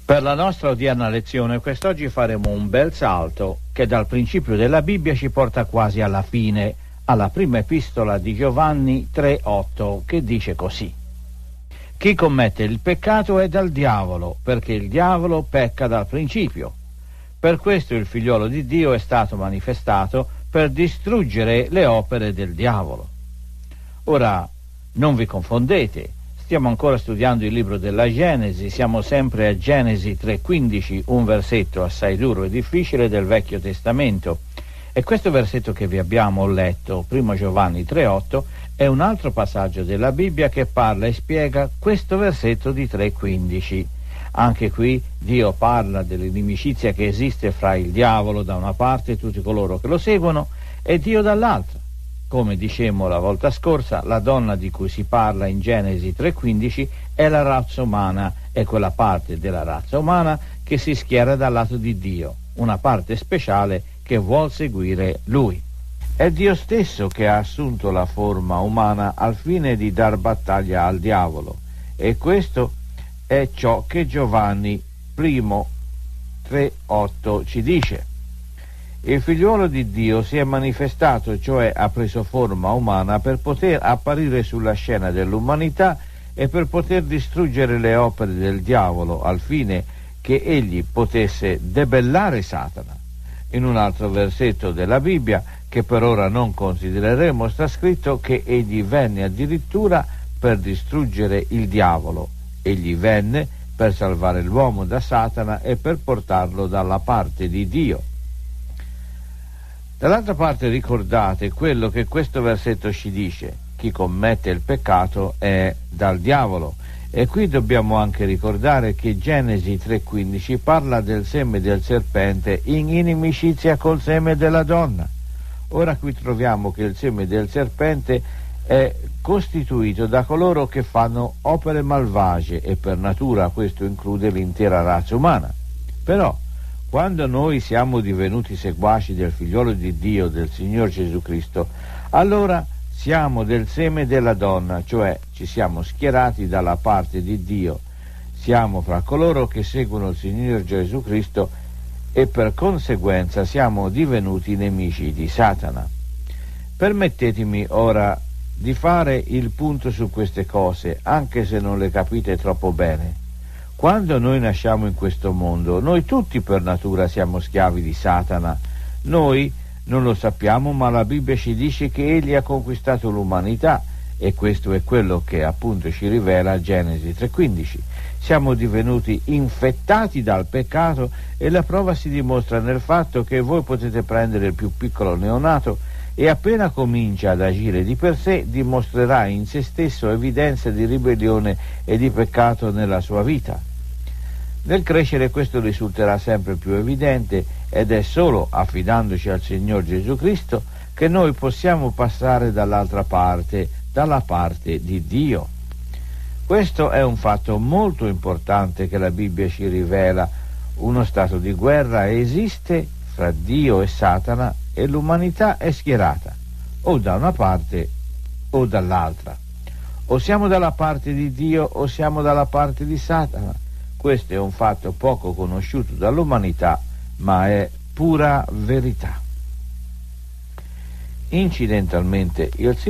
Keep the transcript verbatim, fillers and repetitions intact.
Per la nostra odierna lezione quest'oggi faremo un bel salto che dal principio della Bibbia ci porta quasi alla fine, alla prima epistola di Giovanni tre otto, che dice così: chi commette il peccato è dal diavolo, perché il diavolo pecca dal principio. Per questo il figliolo di Dio è stato manifestato per distruggere le opere del diavolo. Ora, non vi confondete, stiamo ancora studiando il libro della Genesi, siamo sempre a Genesi tre quindici, un versetto assai duro e difficile del Vecchio Testamento. E questo versetto che vi abbiamo letto, primo Giovanni tre otto, è un altro passaggio della Bibbia che parla e spiega questo versetto di tre quindici. Anche qui Dio parla dell'inimicizia che esiste fra il diavolo da una parte e tutti coloro che lo seguono e Dio dall'altra. Come dicemmo la volta scorsa, la donna di cui si parla in Genesi tre quindici è la razza umana, è quella parte della razza umana che si schiera dal lato di Dio, una parte speciale che vuol seguire Lui. È Dio stesso che ha assunto la forma umana al fine di dar battaglia al diavolo, e questo è ciò che Giovanni primo tre otto ci dice. Il figliuolo di Dio si è manifestato, cioè ha preso forma umana per poter apparire sulla scena dell'umanità e per poter distruggere le opere del diavolo al fine che egli potesse debellare Satana. In un altro versetto della Bibbia, che per ora non considereremo, sta scritto che egli venne addirittura per distruggere il diavolo. Egli venne per salvare l'uomo da Satana e per portarlo dalla parte di Dio. Dall'altra parte ricordate quello che questo versetto ci dice: chi commette il peccato è dal diavolo. E qui dobbiamo anche ricordare che Genesi tre quindici parla del seme del serpente in inimicizia col seme della donna. Ora qui troviamo che il seme del serpente è costituito da coloro che fanno opere malvagie, e per natura questo include l'intera razza umana. Però quando noi siamo divenuti seguaci del figliolo di Dio, del Signor Gesù Cristo, allora siamo del seme della donna, cioè ci siamo schierati dalla parte di Dio, siamo fra coloro che seguono il Signor Gesù Cristo e per conseguenza siamo divenuti nemici di Satana. Permettetemi ora di fare il punto su queste cose, anche se non le capite troppo bene. Quando noi nasciamo in questo mondo, noi tutti per natura siamo schiavi di Satana. Noi non lo sappiamo, ma la Bibbia ci dice che egli ha conquistato l'umanità, e questo è quello che appunto ci rivela Genesi tre quindici. Siamo divenuti infettati dal peccato, e la prova si dimostra nel fatto che voi potete prendere il più piccolo neonato e appena comincia ad agire di per sé dimostrerà in se stesso evidenze di ribellione e di peccato nella sua vita. Nel crescere questo risulterà sempre più evidente, ed è solo affidandoci al Signor Gesù Cristo che noi possiamo passare dall'altra parte, dalla parte di Dio. Questo è un fatto molto importante che la Bibbia ci rivela. Uno stato di guerra esiste fra Dio e Satana, e l'umanità è schierata o da una parte o dall'altra. O siamo dalla parte di Dio o siamo dalla parte di Satana. Questo è un fatto poco conosciuto dall'umanità, ma è pura verità. Incidentalmente, il